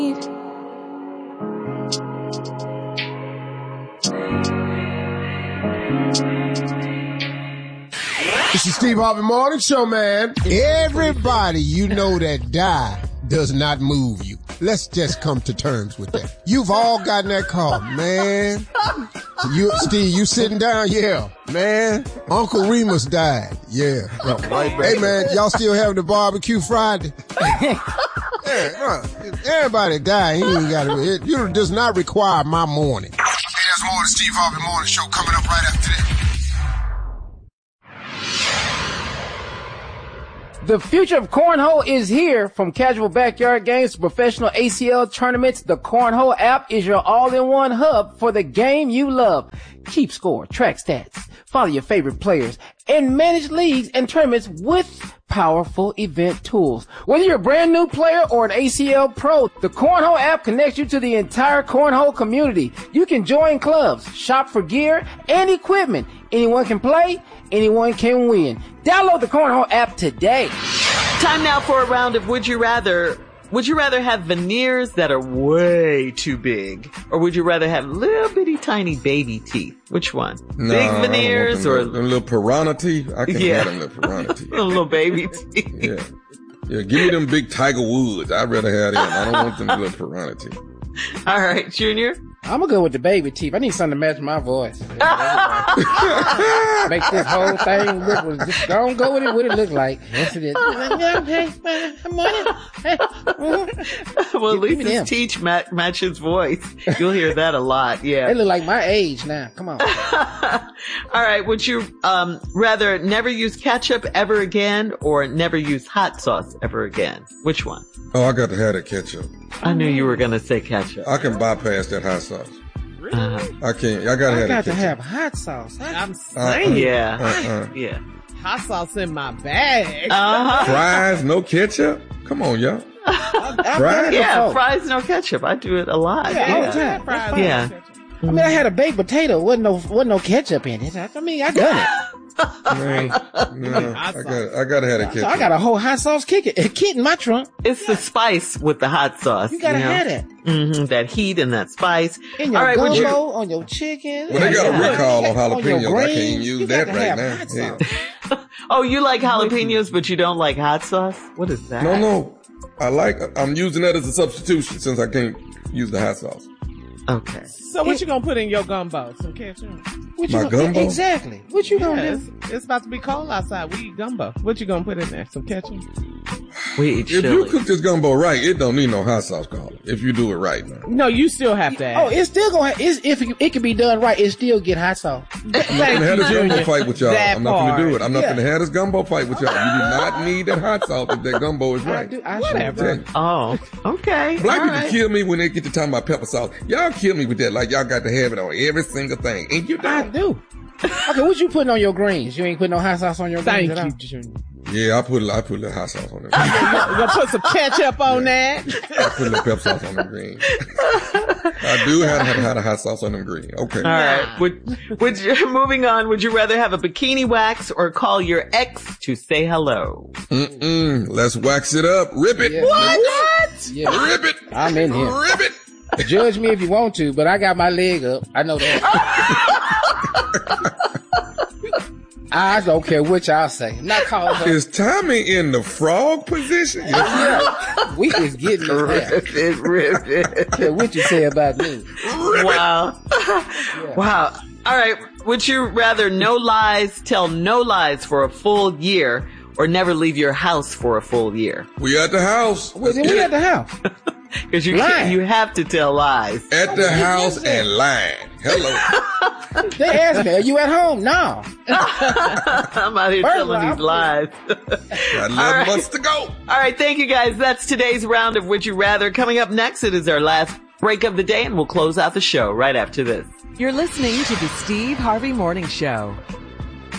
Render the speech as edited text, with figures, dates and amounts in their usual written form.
This is Steve Harvey Morning Show, man. Everybody you know that died does not move you. Let's just come to terms with that. You've all gotten that call, man. Steve, you sitting down? Yeah. Man, Uncle Remus died. Yeah. Hey, man, y'all still having the barbecue Friday? Yeah, everybody died. It does not require my morning. Hey, there's more of the Steve Harvey Morning Show coming up right after this. The future of cornhole is here. From casual backyard games to professional ACL tournaments, the Cornhole app is your all-in-one hub for the game you love. Keep score, track stats, follow your favorite players, and manage leagues and tournaments with powerful event tools. Whether you're a brand new player or an ACL pro, the Cornhole app connects you to the entire cornhole community. You can join clubs, shop for gear and equipment. Anyone can play, anyone can win. Download the Cornhole app today. Time now for a round of Would You Rather. Would you rather have veneers that are way too big, or would you rather have little bitty tiny baby teeth? Which one? No, big veneers or them little piranha teeth? I can't have them little piranha teeth. Little baby teeth. Yeah, give me them big Tiger Woods. I'd rather have them. I don't want them little piranha teeth. All right, Junior. I'm gonna go with the baby teeth. I need something to match my voice. Make this whole thing look. Just don't go with it. What it look like? Yes, it is. Well, at least his teeth match his voice. You'll hear that a lot. Yeah. They look like my age now. Come on. All right. Would you rather never use ketchup ever again or never use hot sauce ever again? Which one? Oh, I got to have that ketchup. I knew you were gonna say ketchup. I can bypass that hot sauce. I can't. I gotta have. I got to have hot sauce. I'm saying, yeah. Hot sauce in my bag. Fries, no ketchup. Come on, y'all. Fries, no ketchup. I do it a lot. All the time. Fries, yeah. I mean, I had a baked potato. Wasn't no ketchup in it. I mean, I done it. Man, no, I gotta have that ketchup. So I got a whole hot sauce kit in my trunk. It's the spice with the hot sauce. You gotta have that. Mm-hmm, that heat and that spice. In your gumbo, on your chicken. Well, they got a recall on jalapenos. I can't use that right now. Yeah. Oh, you like jalapenos, but you don't like hot sauce? What is that? No. I'm using that as a substitution since I can't use the hot sauce. Okay. So what you gonna put in your gumbo? Some ketchup? My gumbo? Exactly. What you gonna do? It's about to be cold outside. We eat gumbo. What you gonna put in there? Some ketchup? We eat chili. If you cook this gumbo right, it don't need no hot sauce, Carl. If you do it right, man. No, you still have to add. Oh, it's still gonna. If it can be done right, it still get hot sauce. I'm not gonna have this gumbo fight with y'all. I'm not gonna do it. I'm not gonna have this gumbo fight with y'all. You do not need that hot sauce if that gumbo is right. Whatever. Oh, okay. Black people kill me when they get to talking about pepper sauce. Y'all kill me with that. Like y'all got to have it on every single thing. And you don't. I do. Okay, what you putting on your greens? You ain't putting no hot sauce on your greens. Thank you, Junior. Yeah, I put a little hot sauce on it. You gonna put some ketchup on that? I put a little pepper sauce on them green. I do have had a hot sauce on them green. Okay. All right. Moving on, would you rather have a bikini wax or call your ex to say hello? Let's wax it up. Rip it. Yeah. What? Yeah. Rip it. I'm in here. Rip it. Judge me if you want to, but I got my leg up. I know that. I don't care what y'all say. I'm not calling her. Is Tommy in the frog position? Yeah. We is getting it. Rip it. Yeah, what you say about me? Wow. Yeah. Wow. All right. Would you rather tell no lies for a full year or never leave your house for a full year? We at the house. We at the house. Because you have to tell lies. At the house and lying. Hello. They asked me, are you at home? No. I'm out here telling these lies. Got 11 months to go. All right, thank you guys. That's today's round of Would You Rather. Coming up next, it is our last break of the day, and we'll close out the show right after this. You're listening to the Steve Harvey Morning Show.